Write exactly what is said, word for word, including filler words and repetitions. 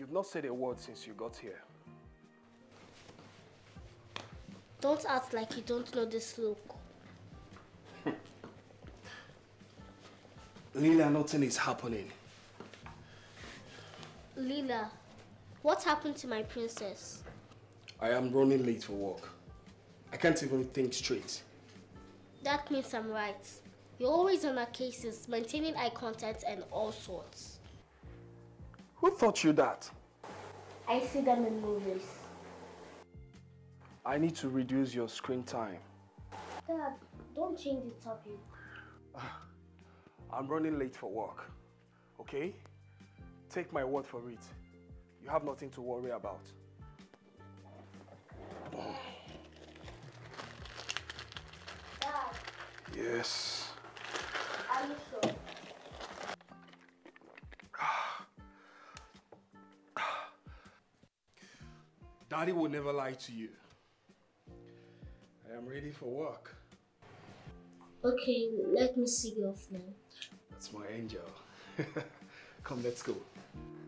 You've not said a word since you got here. Don't act like you don't know this look. Lila, nothing is happening. Lila, what happened to my princess? I am running late for work. I can't even think straight. That means I'm right. You're always on our cases, maintaining eye contact and all sorts. Who taught you that? I see them in movies. I need to reduce your screen time. Dad, don't change the topic. I'm running late for work, okay? Take my word for it. You have nothing to worry about. Dad. Yes. Are you sure? Daddy will never lie to you. I am ready for work. Okay, let me see you off now. That's my angel. Come, let's go.